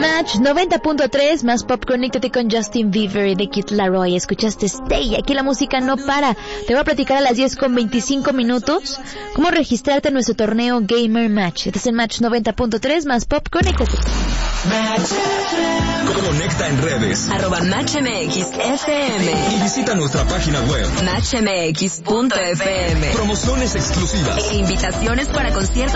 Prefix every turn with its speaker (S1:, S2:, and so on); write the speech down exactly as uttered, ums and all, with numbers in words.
S1: Match noventa punto tres, más pop, conéctate con Justin Bieber y The Kid Laroi. Escuchaste Stay, aquí la música no para. Te voy a platicar a las diez con veinticinco minutos cómo registrarte en nuestro torneo Gamer Match. Este es el Match noventa punto tres, más pop, conéctate.
S2: Conecta en redes
S3: arroba Match M X F M
S2: y visita nuestra página web
S3: match m x punto f m.
S2: Promociones exclusivas
S3: E invitaciones para conciertos